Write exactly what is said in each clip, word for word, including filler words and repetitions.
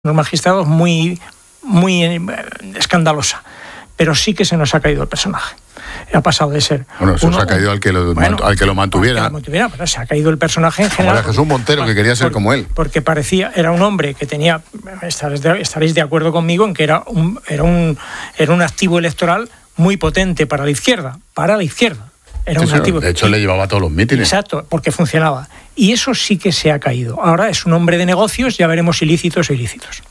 los magistrados muy, muy eh, escandalosa, pero sí que se nos ha caído el personaje. Ha pasado de ser... Bueno, se uno, os ha caído al que lo, bueno, al que lo mantuviera. Al que lo mantuviera, pero se ha caído el personaje en general. Como era Jesús Montero, que quería ser por, como él. Porque parecía, era un hombre que tenía, estaréis de, estaréis de acuerdo conmigo en que era un, era, un, era un activo electoral muy potente para la izquierda, para la izquierda. Era sí, un activo. De hecho, le llevaba a todos los mítines. Exacto, porque funcionaba. Y eso sí que se ha caído. Ahora es un hombre de negocios, ya veremos ilícitos o ilícitos.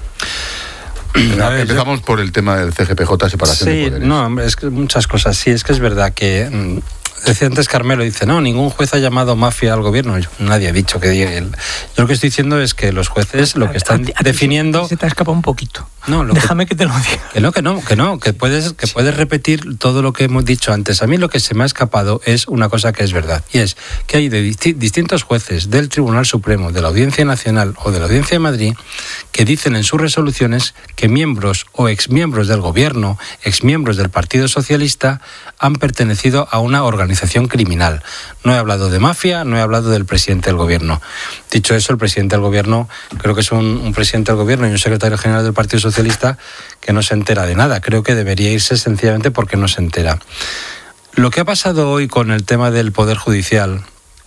No, empezamos por el tema del C G P J, separación sí, de poderes. No, hombre, es que muchas cosas. Sí, es que es verdad que... Mmm, decía antes Carmelo, dice, no, ningún juez ha llamado mafia al gobierno. Yo, nadie ha dicho que diga él. Yo lo que estoy diciendo es que los jueces lo que están a ti, a ti definiendo... Se te ha escapado un poquito. No, lo Déjame que, que te lo diga. Que no, que no, que no, que puedes, que puedes repetir todo lo que hemos dicho antes. A mí lo que se me ha escapado es una cosa que es verdad. Y es que hay de disti- distintos jueces del Tribunal Supremo, de la Audiencia Nacional o de la Audiencia de Madrid que dicen en sus resoluciones que miembros o exmiembros del gobierno, exmiembros del Partido Socialista han pertenecido a una organización criminal. No he hablado de mafia, no he hablado del presidente del gobierno. Dicho eso, el presidente del gobierno, creo que es un, un presidente del gobierno y un secretario general del Partido Socialista que no se entera de nada. Creo que debería irse sencillamente porque no se entera. Lo que ha pasado hoy con el tema del Poder Judicial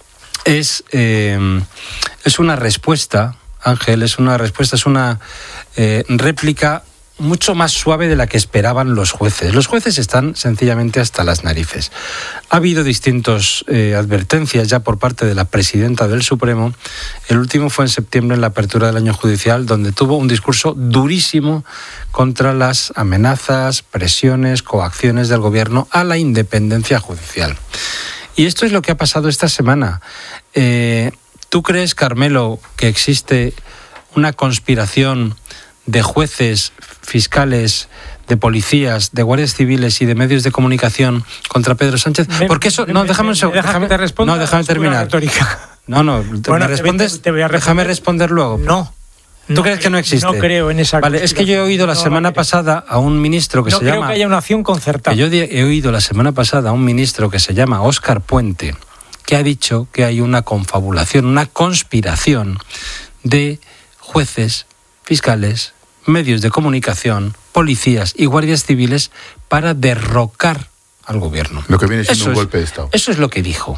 es, eh, es una respuesta, Ángel, es una respuesta, es una eh, réplica mucho más suave de la que esperaban los jueces. Los jueces están sencillamente hasta las narices. Ha habido distintas eh, advertencias ya por parte de la presidenta del Supremo. El último fue en septiembre, en la apertura del año judicial, donde tuvo un discurso durísimo contra las amenazas, presiones, coacciones del gobierno a la independencia judicial. Y esto es lo que ha pasado esta semana. Eh, ¿Tú crees, Carmelo, que existe una conspiración de jueces, fiscales, de policías, de guardias civiles y de medios de comunicación contra Pedro Sánchez? Me, Porque eso... Me, no, déjame un segundo. Déjame, déjame, responda, no, déjame terminar. No, no, te, bueno, ¿me respondes? Te, te voy a responder. Déjame responder luego. No. ¿Tú no crees que no existe? No creo en esa... Vale, es que yo he oído la no, semana no, pasada a un ministro que no se creo llama... que haya una acción concertada. Que yo he oído la semana pasada a un ministro que se llama Óscar Puente, que ha dicho que hay una confabulación, una conspiración de jueces, fiscales, medios de comunicación, policías y guardias civiles para derrocar al gobierno. Lo que viene siendo eso un es, golpe de Estado. Eso es lo que dijo.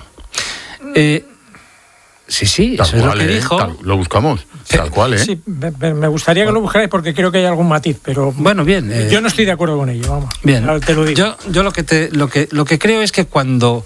Eh, sí, sí, tal eso cual, es lo que eh, dijo. Tal, lo buscamos, tal cual, ¿eh? Sí, me, me gustaría que lo buscarais porque creo que hay algún matiz, pero... Bueno, bien. Eh, yo no estoy de acuerdo con ello, vamos. Bien. Te lo digo. Yo, yo lo, que te, lo, que, lo que creo es que cuando...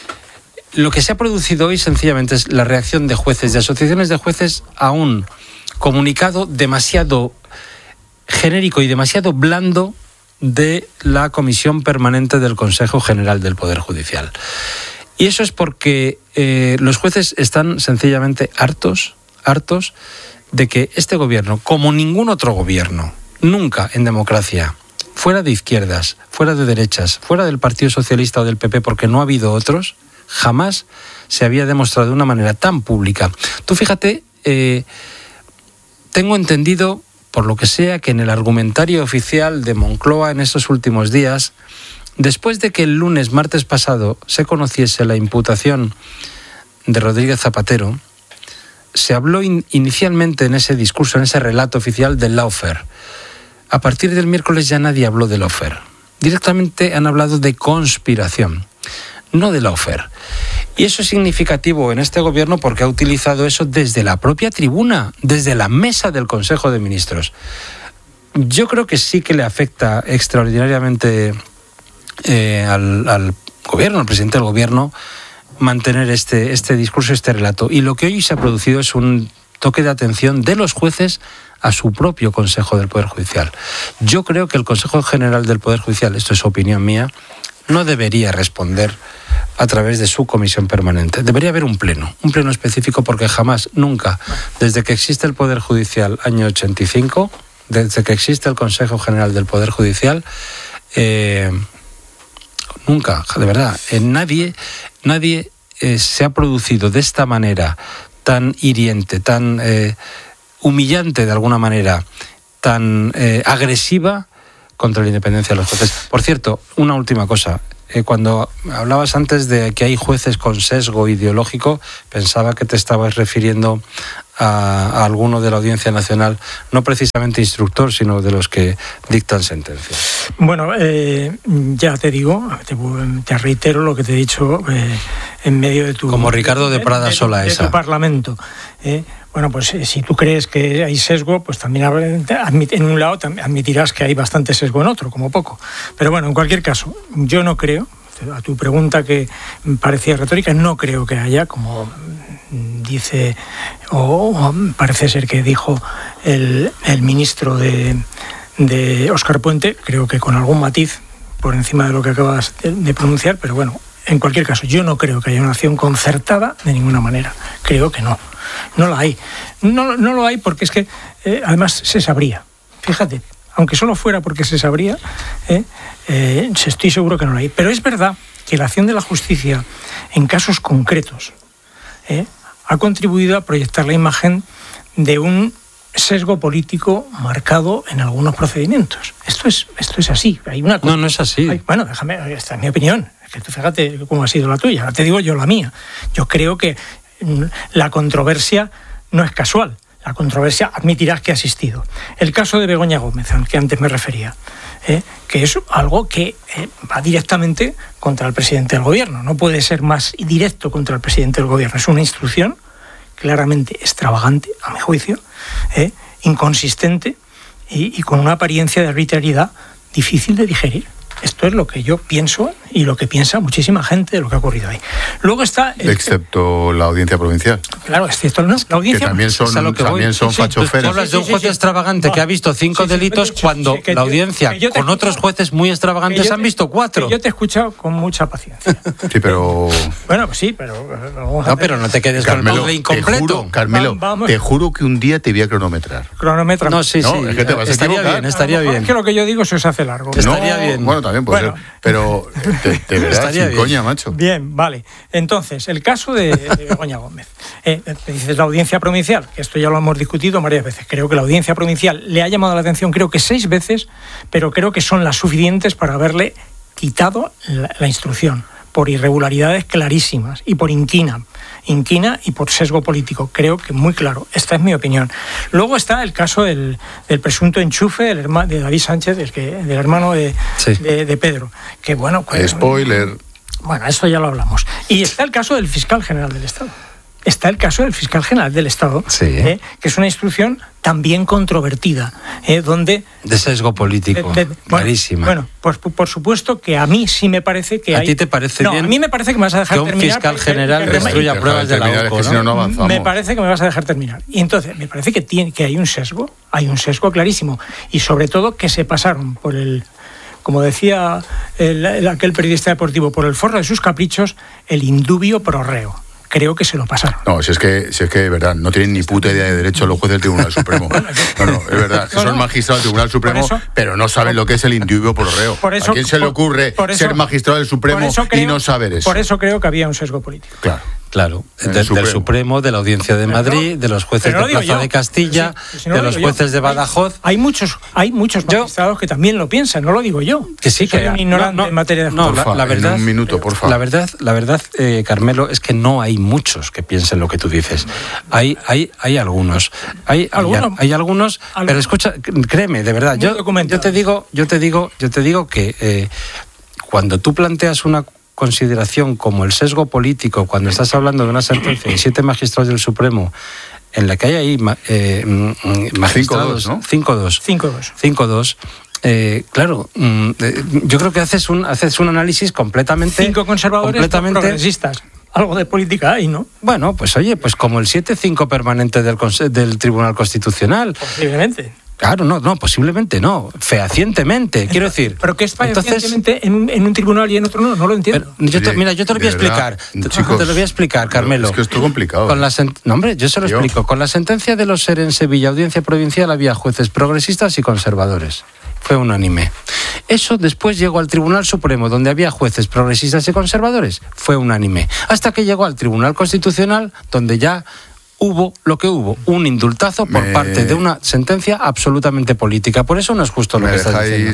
Lo que se ha producido hoy sencillamente es la reacción de jueces, de asociaciones de jueces a un comunicado demasiado genérico y demasiado blando de la Comisión Permanente del Consejo General del Poder Judicial. Y eso es porque eh, los jueces están sencillamente hartos, hartos de que este gobierno, como ningún otro gobierno, nunca en democracia, fuera de izquierdas, fuera de derechas, fuera del Partido Socialista o del P P, porque no ha habido otros, jamás se había demostrado de una manera tan pública. Tú fíjate, eh, tengo entendido, por lo que sea, que en el argumentario oficial de Moncloa en estos últimos días, después de que el lunes, martes pasado, se conociese la imputación de Rodríguez Zapatero, se habló in- inicialmente en ese discurso, en ese relato oficial del lawfare. A partir del miércoles ya nadie habló de lawfare. Directamente han hablado de conspiración, no de lawfare. Y eso es significativo en este gobierno porque ha utilizado eso desde la propia tribuna, desde la mesa del Consejo de Ministros. Yo creo que sí que le afecta extraordinariamente eh, al, al gobierno, al presidente del gobierno, mantener este, este discurso, este relato. Y lo que hoy se ha producido es un toque de atención de los jueces a su propio Consejo del Poder Judicial. Yo creo que el Consejo General del Poder Judicial, esto es opinión mía, no debería responder a través de su comisión permanente. Debería haber un pleno, un pleno específico, porque jamás, nunca, desde que existe el Poder Judicial, año ochenta y cinco, desde que existe el Consejo General del Poder Judicial, eh, nunca, de verdad, eh, nadie, nadie eh, se ha producido de esta manera tan hiriente, tan eh, humillante de alguna manera, tan eh, agresiva contra la independencia de los jueces. Por cierto, una última cosa. eh, cuando hablabas antes de que hay jueces con sesgo ideológico, pensaba que te estabas refiriendo a, a alguno de la Audiencia Nacional, no precisamente instructor, sino de los que dictan sentencias. Bueno, eh, ya te digo, te, te reitero lo que te he dicho eh, en medio de tu... Como Ricardo de Prada de, Sola de, esa. De tu Parlamento. Eh, bueno, pues eh, si tú crees que hay sesgo, pues también admit, en un lado admitirás que hay bastante sesgo en otro, como poco. Pero bueno, en cualquier caso, yo no creo, a tu pregunta que parecía retórica, no creo que haya, como dice, o, o parece ser que dijo el, el ministro de, de Óscar Puente, creo que con algún matiz por encima de lo que acabas de, de pronunciar, pero bueno, en cualquier caso, yo no creo que haya una acción concertada de ninguna manera. Creo que no. No la hay. No, no lo hay porque es que, eh, además, se sabría. Fíjate, aunque solo fuera porque se sabría, eh, eh, estoy seguro que no la hay. Pero es verdad que la acción de la justicia en casos concretos eh, ha contribuido a proyectar la imagen de un sesgo político marcado en algunos procedimientos. Esto es, esto es así. Hay una cosa, no, no es así. Hay, bueno, déjame, esta es mi opinión. Que tú fíjate cómo ha sido la tuya. Ahora te digo yo la mía. Yo creo que la controversia no es casual. La controversia admitirás que ha existido. El caso de Begoña Gómez, al que antes me refería, eh, que es algo que eh, va directamente contra el presidente del gobierno. No puede ser más directo contra el presidente del gobierno. Es una instrucción claramente extravagante, a mi juicio, eh, inconsistente y, y con una apariencia de arbitrariedad difícil de digerir. Esto es lo que yo pienso y lo que piensa muchísima gente de lo que ha ocurrido ahí. Luego está... El, excepto la Audiencia Provincial. Claro, excepto no, la Audiencia... Que también son, que también son sí, fachoferas. Tú hablas de un juez sí, sí, extravagante no, que ha visto cinco sí, sí, delitos sí, cuando sí, la Audiencia, yo, con otros jueces muy extravagantes, te, han visto cuatro. Yo te he escuchado con mucha paciencia. Sí, pero... Bueno, pues sí, pero... No, pero no te quedes Carmelo, con el incompleto. Te juro, Carmelo, vamos, te juro que un día te voy a cronometrar. Cronometrar. No, sí, sí. No, es que te vas estaría a equivocar. bien, estaría bien. Es que lo que yo digo se os hace largo. Estaría bien. Bueno, también puede ser. Pero te, te verás sin bien. Coña, macho. Bien, vale. Entonces, el caso de, de Begoña Gómez. Eh, dices la Audiencia Provincial, que esto ya lo hemos discutido varias veces. Creo que la Audiencia Provincial le ha llamado la atención, creo que seis veces, pero creo que son las suficientes para haberle quitado la, la instrucción por irregularidades clarísimas y por inquina. Inquina y por sesgo político. Creo que muy claro. Esta es mi opinión. Luego está el caso del, del presunto enchufe del herma, de David Sánchez, el que, del hermano de, sí. de, de Pedro. Que bueno... Pues, spoiler. Bueno, esto ya lo hablamos. Y está el caso del fiscal general del Estado. Está el caso del fiscal general del Estado, sí. eh, que es una instrucción también controvertida, eh, donde... De sesgo político, de, de, clarísima. Bueno, pues por supuesto que a mí sí me parece que ¿A hay... ti te parece no, bien? a mí me parece que me vas a dejar que un terminar... fiscal general destruya pruebas de la O C O, ¿no? Si no, no avanzamos. Me parece que me vas a dejar terminar. Y entonces, me parece que, tiene, que hay un sesgo, hay un sesgo clarísimo. Y sobre todo que se pasaron por el... Como decía el, el, aquel periodista deportivo, por el forro de sus caprichos, el indubio pro reo. Creo que se lo pasaron. No, si es que, si es que, de verdad, no tienen ni puta idea de derecho los jueces del Tribunal Supremo. No, no, es verdad, que son magistrados del Tribunal Supremo, eso, pero no saben lo que es el indubio pro reo. Por eso, ¿a quién se le ocurre por, por eso, ser magistrado del Supremo creo, y no saber eso? Por eso creo que había un sesgo político. Claro. Claro, de, Supremo. del Supremo, de la Audiencia de Madrid, no, de los jueces de Plaza yo. de Castilla, sí, si no de los jueces yo. de Badajoz. Hay, hay muchos, hay muchos magistrados yo, que también lo piensan, no lo digo yo. Que sí, que soy un ignorante no, no, en materia de no, la, la verdad, en un minuto, por favor. La verdad, la verdad, eh, Carmelo, es que no hay muchos que piensen lo que tú dices. Hay, hay, hay algunos, hay, ¿Alguno? hay, hay algunos, ¿Alguno? pero escucha, créeme, de verdad, yo, yo te digo, yo te digo, yo te digo que eh, cuando tú planteas una consideración como el sesgo político, cuando estás hablando de una sentencia de siete magistrados del Supremo en la que hay ahí eh, magistrados cinco dos, ¿no? cinco dos eh, claro, eh, yo creo que haces un haces un análisis completamente cinco conservadores completamente progresistas. Algo de política hay, ¿no? Bueno, pues oye, pues como el siete cinco permanente del, del Tribunal Constitucional. Posiblemente. Claro, no, no, posiblemente no, fehacientemente, quiero decir. Pero que es fehacientemente en un, en un tribunal y en otro no, no lo entiendo. Yo te, mira, yo te lo voy a explicar, te, Chicos, te lo voy a explicar, Carmelo. Es que esto es complicado. Con la sen- no, hombre, yo se lo Tío. explico. Con la sentencia de los SER en Sevilla, Audiencia Provincial, había jueces progresistas y conservadores. Fue unánime. Eso después llegó al Tribunal Supremo, donde había jueces progresistas y conservadores. Fue unánime. Hasta que llegó al Tribunal Constitucional, donde ya hubo lo que hubo, un indultazo por me... parte de una sentencia absolutamente política. Por eso no es justo lo me que estás dejáis, diciendo.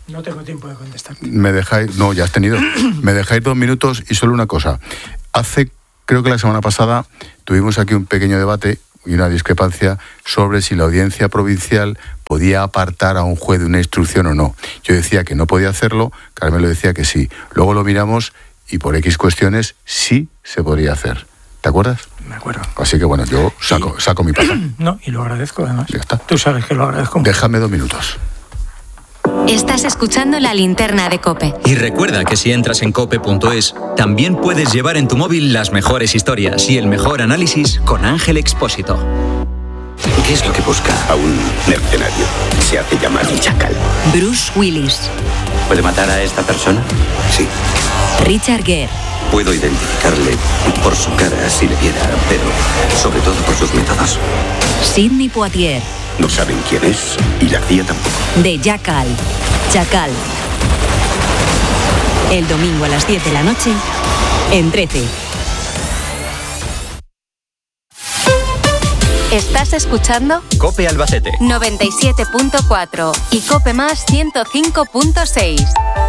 No tengo tiempo de contestarte. Me dejáis, no, ya has tenido. Me dejáis dos minutos y solo una cosa. Hace, creo que la semana pasada, tuvimos aquí un pequeño debate y una discrepancia sobre si la audiencia provincial podía apartar a un juez de una instrucción o no. Yo decía que no podía hacerlo, Carmelo decía que sí. Luego lo miramos y por X cuestiones sí se podría hacer. ¿Te acuerdas? Me acuerdo. Así que bueno, yo saco, saco mi pata. No, y lo agradezco además. Ya está. Tú sabes que lo agradezco mucho. Déjame dos minutos. Estás escuchando La Linterna de COPE. Y recuerda que si entras en cope punto es, también puedes llevar en tu móvil las mejores historias y el mejor análisis con Ángel Expósito. ¿Qué es lo que busca a un mercenario? Se hace llamar Chacal. Bruce Willis. ¿Puede matar a esta persona? Sí. Richard Gere. Puedo identificarle por su cara si le viera, pero sobre todo por sus métodos. Sidney Poitier. No saben quién es y la C I A tampoco. De Jackal. Chacal. El domingo a las diez de la noche en trece. ¿Estás escuchando? COPE Albacete noventa y siete punto cuatro y COPE Más ciento cinco punto seis.